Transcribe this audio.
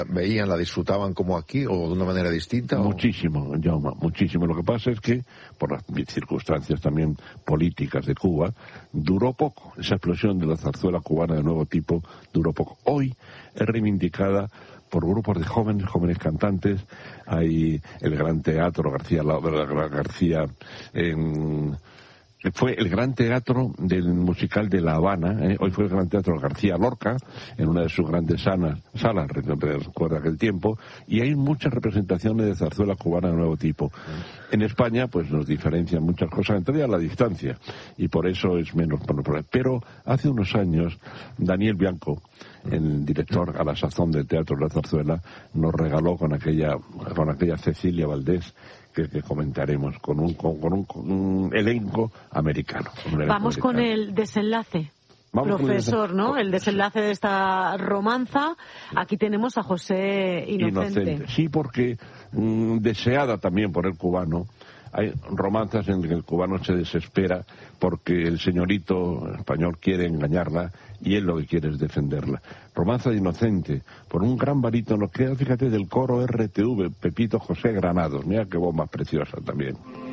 veían, la disfrutaban como aquí o de una manera distinta? Muchísimo, Jaume, muchísimo. Lo que pasa es que, por las circunstancias también políticas de Cuba, duró poco. Esa explosión de la zarzuela cubana de nuevo tipo duró poco. Hoy es reivindicada por grupos de jóvenes cantantes. Hay el Gran Teatro García fue el Gran Teatro del musical de La Habana, hoy fue el Gran Teatro García Lorca, en una de sus grandes salas, recuerda aquel tiempo, y hay muchas representaciones de zarzuela cubana de nuevo tipo. En España, pues nos diferencian muchas cosas, entre ellas la distancia, y por eso es menos problema. Pero hace unos años, Daniel Bianco, el director a la sazón del Teatro de la Zarzuela, nos regaló con aquella Cecilia Valdés, que comentaremos, con un elenco americano. Vamos con el desenlace. Profesor, ¿no? El desenlace de esta romanza. Aquí tenemos a José Inocente. Sí, porque deseada también por el cubano. Hay romanzas en las que el cubano se desespera porque el señorito español quiere engañarla y él lo que quiere es defenderla. Romanza de Inocente, por un gran barítono que, fíjate, del coro RTV, Pepito José Granados. Mira qué voz más preciosa también.